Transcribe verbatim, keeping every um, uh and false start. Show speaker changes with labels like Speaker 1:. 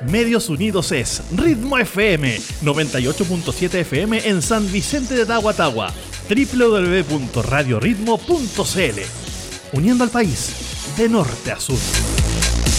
Speaker 1: Medios Unidos es Ritmo F M, noventa y ocho punto siete F M en San Vicente de Tagua, doble u doble u doble u punto radio ritmo punto c l. Uniendo al país de norte a sur.